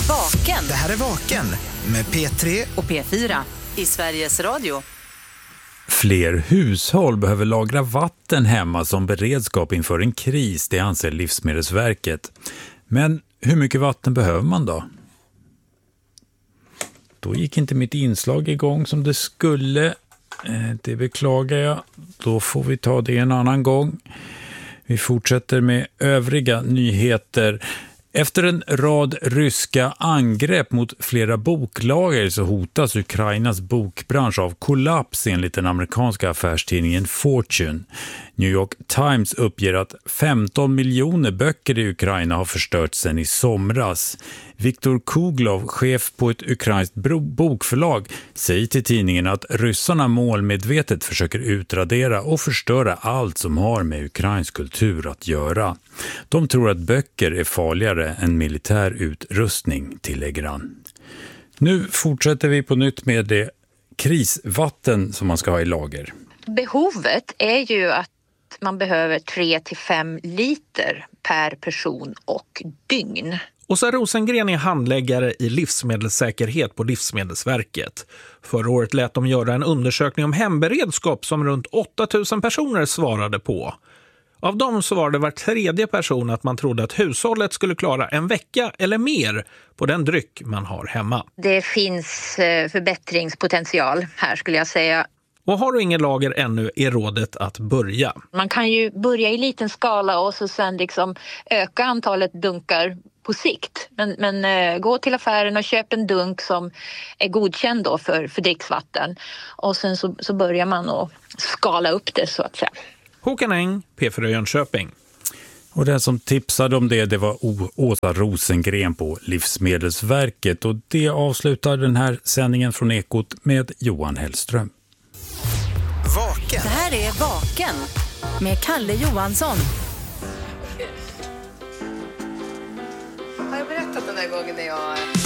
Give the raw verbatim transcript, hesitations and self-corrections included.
Vaken. Det här är Vaken med P tre och P fyra i Sveriges Radio. Fler hushåll behöver lagra vatten hemma som beredskap inför en kris, det anser Livsmedelsverket. Men hur mycket vatten behöver man då? Då gick inte mitt inslag igång som det skulle. Det beklagar jag. Då får vi ta det en annan gång. Vi fortsätter med övriga nyheter. Efter en rad ryska angrepp mot flera boklager så hotas Ukrainas bokbransch av kollaps enligt den amerikanska affärstidningen Fortune. New York Times uppger att femton miljoner böcker i Ukraina har förstörts sedan i somras. Viktor Kuglov, chef på ett ukrainskt bokförlag, säger till tidningen att ryssarna målmedvetet försöker utradera och förstöra allt som har med ukrainsk kultur att göra. De tror att böcker är farligare än militär utrustning, tillägger han. Nu fortsätter vi på nytt med det krisvatten som man ska ha i lager. Behovet är ju att man behöver tre till fem liter per person och dygn. Åsa Rosengren är handläggare i livsmedelssäkerhet på Livsmedelsverket. Förra året lät de göra en undersökning om hemberedskap som runt åtta tusen personer svarade på. Av dem svarade var tredje person att man trodde att hushållet skulle klara en vecka eller mer på den dryck man har hemma. Det finns förbättringspotential här, skulle jag säga. Och har du ingen lager ännu är rådet att börja. Man kan ju börja i liten skala och så sen liksom öka antalet dunkar på sikt. Men, men eh, gå till affären och köp en dunk som är godkänd då för, för dricksvatten. Och sen så, så börjar man att skala upp det, så att säga. Håkan Eng, P fyra Jönköping. Och den som tipsade om det, det var Åsa Rosengren på Livsmedelsverket. Och det avslutar den här sändningen från Ekot med Johan Hellström. Vaken. Det här är Vaken med Kalle Johansson. Har jag berättat den där gången när jag...